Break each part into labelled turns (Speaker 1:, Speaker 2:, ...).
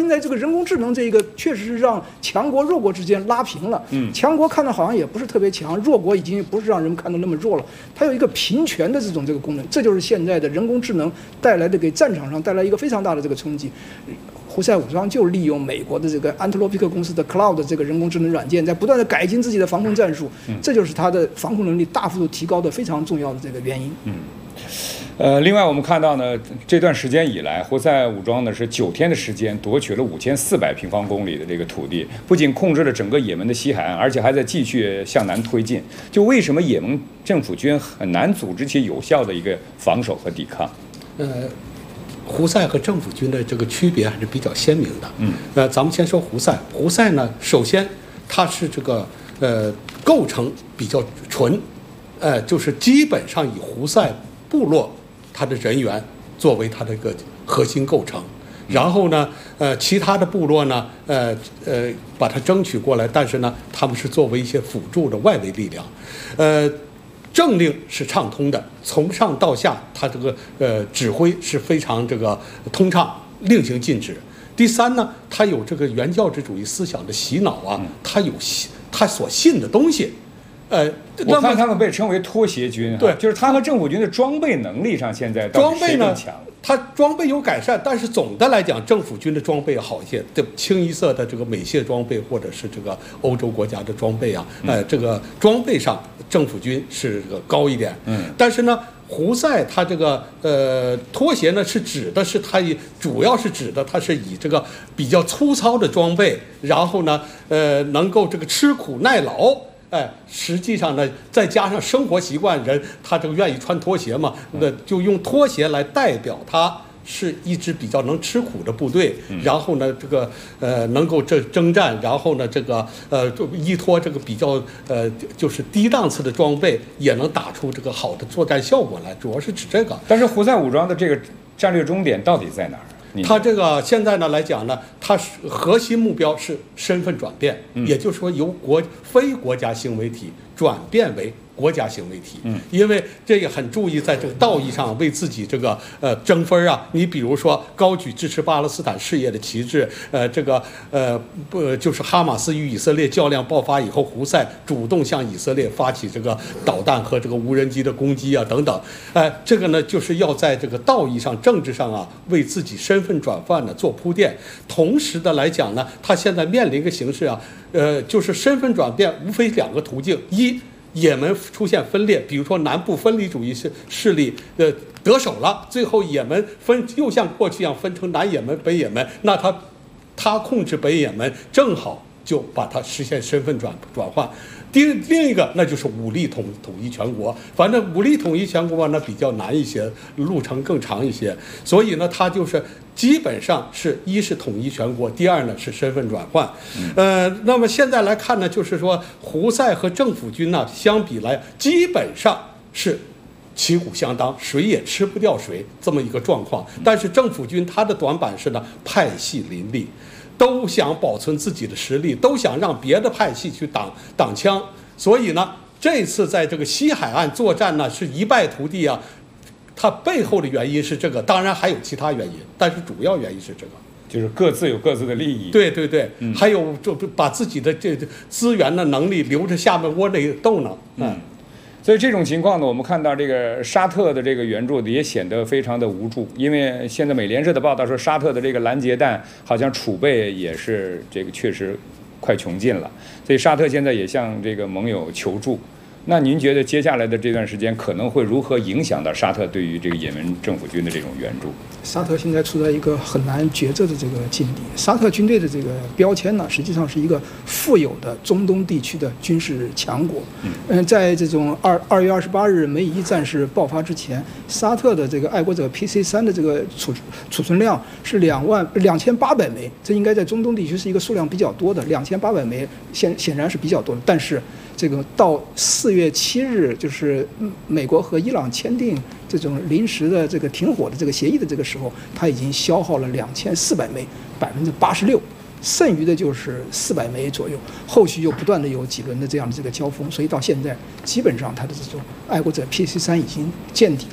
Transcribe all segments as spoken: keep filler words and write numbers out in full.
Speaker 1: 现在这个人工智能这一个确实是让强国弱国之间拉平了。嗯，强国看的好像也不是特别强，弱国已经不是让人们看得那么弱了。它有一个平权的这种这个功能，这就是现在的人工智能带来的给战场上带来一个非常大的这个冲击。胡塞武装就利用美国的这个安特罗皮克公司的 Cloud 这个人工智能软件，在不断的改进自己的防空战术，这就是它的防空能力大幅度提高的非常重要的这个原因。
Speaker 2: 嗯。呃，另外我们看到呢，这段时间以来，胡塞武装呢是九天的时间夺取了五千四百平方公里的这个土地，不仅控制了整个也门的西海岸，而且还在继续向南推进。就为什么也门政府军很难组织起有效的一个防守和抵抗？
Speaker 3: 呃。胡塞和政府军的这个区别还是比较鲜明的。嗯，呃，咱们先说胡塞。胡塞呢，首先它是这个呃构成比较纯，呃，就是基本上以胡塞部落它的人员作为它的一个核心构成。然后呢，呃，其他的部落呢，呃呃，把它争取过来，但是呢，他们是作为一些辅助的外围力量，呃。政令是畅通的，从上到下，他这个呃指挥是非常这个通畅，令行禁止。第三呢，他有这个原教旨主义思想的洗脑啊，他有他所信的东西。呃，
Speaker 2: 我看他们被称为拖鞋军，
Speaker 3: 对，
Speaker 2: 就是他和政府军的装备能力上，现在
Speaker 3: 装备呢
Speaker 2: 强。
Speaker 3: 它装备有改善，但是总的来讲，政府军的装备好一些，这清一色的这个美械装备或者是这个欧洲国家的装备啊，嗯、呃，这个装备上政府军是这个高一点。嗯，但是呢，胡塞它这个呃拖鞋呢是指的是它以主要是指的它是以这个比较粗糙的装备，然后呢呃能够这个吃苦耐劳。哎，实际上呢，再加上生活习惯，人他这个愿意穿拖鞋嘛，那就用拖鞋来代表他是一支比较能吃苦的部队。然后呢，这个呃能够这征战，然后呢这个呃依托这个比较呃就是低档次的装备，也能打出这个好的作战效果来。主要是指这个。
Speaker 2: 但是胡塞武装的这个战略终点到底在哪儿？
Speaker 3: 它这个现在呢来讲呢，它是核心目标是身份转变，嗯、也就是说由国非国家行为体转变为国家行为体。嗯，因为这也很注意在这个道义上为自己这个呃争分啊。你比如说高举支持巴勒斯坦事业的旗帜，呃，这个呃不就是哈马斯与以色列较量爆发以后，胡塞主动向以色列发起这个导弹和这个无人机的攻击啊等等。哎、呃，这个呢就是要在这个道义上、政治上啊为自己身份转换呢做铺垫。同时的来讲呢，他现在面临一个形势啊，呃，就是身份转变无非两个途径：一，也门出现分裂，比如说南部分离主义势势力呃得手了，最后也门分又像过去一样分成南也门、北也门，那他他控制北也门，正好就把它实现身份转转换。第另一个那就是武力统统一全国，反正武力统一全国呢比较难一些，路程更长一些，所以呢，它就是基本上是一是统一全国，第二呢是身份转换。呃，那么现在来看呢，就是说胡塞和政府军呢相比来，基本上是旗鼓相当，谁也吃不掉谁这么一个状况。但是政府军它的短板是呢派系林立。都想保存自己的实力，都想让别的派系去挡挡枪，所以呢，这次在这个西海岸作战呢是一败涂地啊。它背后的原因是这个，当然还有其他原因，但是主要原因是这个，
Speaker 2: 就是各自有各自的利益。
Speaker 3: 对对对，嗯、还有就把自己的这资源的能力留着下面窝内斗呢。嗯。嗯
Speaker 2: 所以这种情况呢，我们看到这个沙特的这个援助也显得非常的无助，因为现在美联社的报道说，沙特的这个拦截弹好像储备也是这个确实快穷尽了，所以沙特现在也向这个盟友求助。那您觉得接下来的这段时间可能会如何影响到沙特对于这个也门政府军的这种援助？
Speaker 1: 沙特现在处在一个很难抉择的这个境地。沙特军队的这个标签呢，实际上是一个富有的中东地区的军事强国。嗯，在这种二二月二十八日美以一战事爆发之前，沙特的这个爱国者 P C 三的这个储储存量是两万两千八百枚，这应该在中东地区是一个数量比较多的，两千八百枚显显然是比较多的，但是。这个到四月七日，就是美国和伊朗签订这种临时的这个停火的这个协议的这个时候，它已经消耗了两千四百枚，百分之八十六，剩余的就是四百枚左右。后续又不断的有几轮的这样的这个交锋，所以到现在基本上它的这种爱国者 P C 三已经见底了。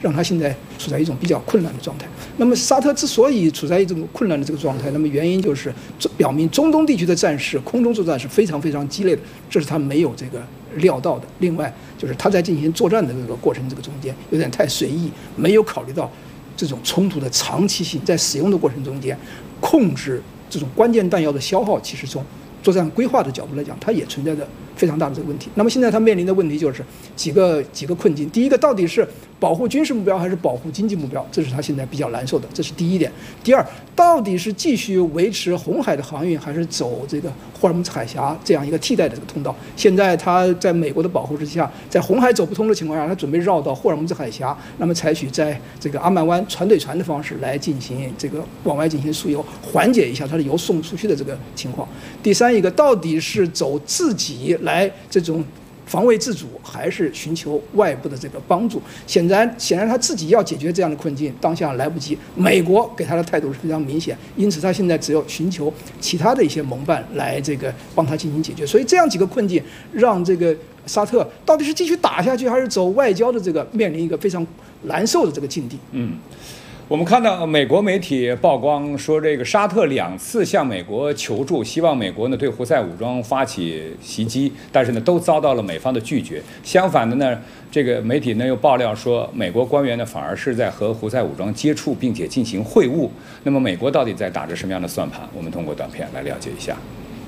Speaker 1: 让他现在处在一种比较困难的状态。那么沙特之所以处在一种困难的这个状态，那么原因就是表明中东地区的战事，空中作战是非常非常激烈的，这是他没有这个料到的。另外就是他在进行作战的这个过程这个中间有点太随意，没有考虑到这种冲突的长期性，在使用的过程中间控制这种关键弹药的消耗，其实从作战规划的角度来讲，它也存在着非常大的这个问题。那么现在它面临的问题就是几个几个困境。第一个，到底是保护军事目标还是保护经济目标？这是它现在比较难受的，这是第一点。第二，到底是继续维持红海的航运，还是走这个霍尔木兹海峡这样一个替代的这个通道？现在它在美国的保护之下，在红海走不通的情况下，它准备绕到霍尔木兹海峡，那么采取在这个阿曼湾船对船的方式来进行这个往外进行输油，缓解一下它的油送出去的这个情况。第三一个，到底是走自己来这种防卫自主，还是寻求外部的这个帮助？显然，显然他自己要解决这样的困境，当下来不及。美国给他的态度是非常明显，因此他现在只有寻求其他的一些盟伴来这个帮他进行解决。所以这样几个困境，让这个沙特到底是继续打下去，还是走外交的这个面临一个非常难受的这个境地。
Speaker 2: 嗯。我们看到美国媒体曝光说，这个沙特两次向美国求助，希望美国呢对胡塞武装发起袭击，但是呢都遭到了美方的拒绝。相反的呢，这个媒体呢又爆料说，美国官员呢反而是在和胡塞武装接触，并且进行会晤。那么美国到底在打着什么样的算盘？我们通过短片来了解一下。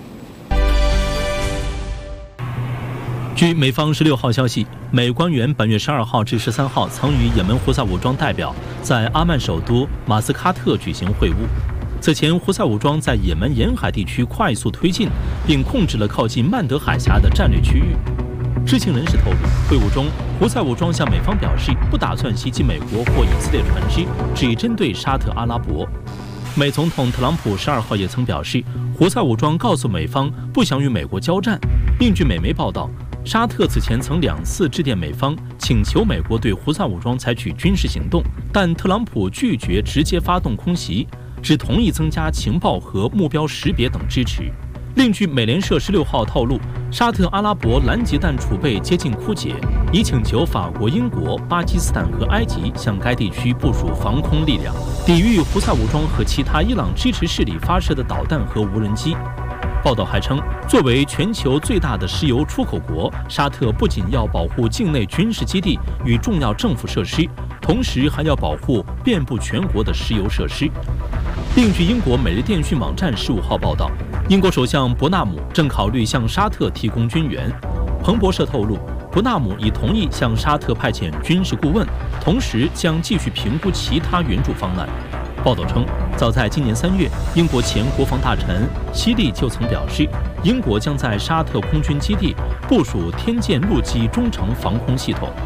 Speaker 4: 据美方十六号消息，美官员本月十二号至十三号曾与也门胡塞武装代表在阿曼首都马斯喀特举行会晤。此前，胡塞武装在也门沿海地区快速推进，并控制了靠近曼德海峡的战略区域。知情人士透露，会晤中，胡塞武装向美方表示不打算袭击美国或以色列船只，只针对沙特阿拉伯。美总统特朗普十二号也曾表示，胡塞武装告诉美方不想与美国交战，并据美媒报道，沙特此前曾两次致电美方，请求美国对胡塞武装采取军事行动，但特朗普拒绝直接发动空袭，只同意增加情报和目标识别等支持。另据美联社十六号透露，沙特阿拉伯拦截弹储备接近枯竭，已请求法国、英国、巴基斯坦和埃及向该地区部署防空力量，抵御胡塞武装和其他伊朗支持势力发射的导弹和无人机。报道还称，作为全球最大的石油出口国，沙特不仅要保护境内军事基地与重要政府设施，同时还要保护遍布全国的石油设施。另据英国《每日电讯》网站十五号报道，英国首相伯纳姆正考虑向沙特提供军援。彭博社透露，伯纳姆已同意向沙特派遣军事顾问，同时将继续评估其他援助方案。报道称，早在今年三月，英国前国防大臣希利就曾表示，英国将在沙特空军基地部署天剑陆基中程防空系统。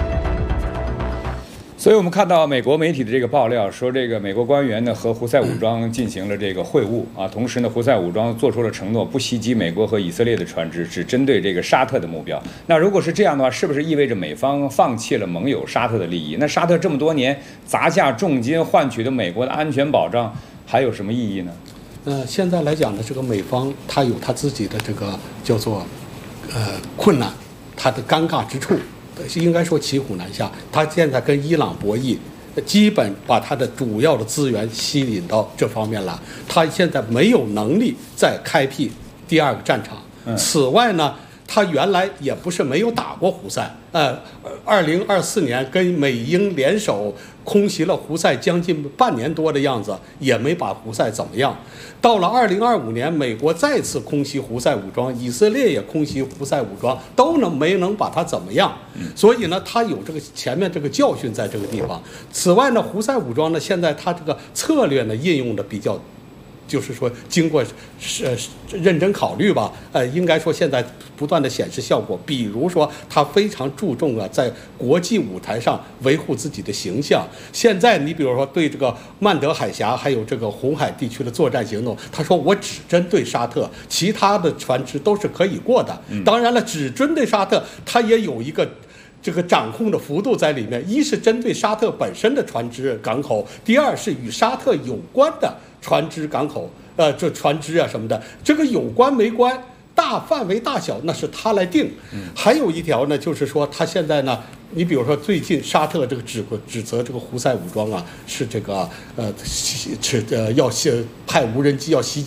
Speaker 2: 所以我们看到美国媒体的这个爆料说，这个美国官员呢和胡塞武装进行了这个会晤啊，同时呢，胡塞武装做出了承诺，不袭击美国和以色列的船只，只针对这个沙特的目标。那如果是这样的话，是不是意味着美方放弃了盟友沙特的利益？那沙特这么多年砸下重金换取的美国的安全保障，还有什么意义呢？
Speaker 3: 呃，现在来讲呢，这个美方它有它自己的这个叫做呃困难，它的尴尬之处。应该说骑虎难下，他现在跟伊朗博弈，基本把他的主要的资源吸引到这方面来。他现在没有能力再开辟第二个战场。此外呢，他原来也不是没有打过胡塞，呃，二零二四年跟美英联手空袭了胡塞将近半年多的样子，也没把胡塞怎么样。到了二零二五年，美国再次空袭胡塞武装，以色列也空袭胡塞武装，都能没能把它怎么样？所以呢，他有这个前面这个教训在这个地方。此外呢，胡塞武装呢，现在他这个策略呢应用的比较。就是说，经过呃认真考虑吧，呃，应该说现在不断的显示效果。比如说，他非常注重啊，在国际舞台上维护自己的形象。现在你比如说对这个曼德海峡还有这个红海地区的作战行动，他说我只针对沙特，其他的船只都是可以过的。当然了，只针对沙特，它也有一个。这个掌控的幅度在里面，一是针对沙特本身的船只港口，第二是与沙特有关的船只港口，呃，这船只啊什么的，这个有关没关， 大范围大小那是他来定。还有一条呢，就是说他现在呢，你比如说最近沙特这个指指责这个胡塞武装啊，是这个呃是呃要袭派无人机要袭击。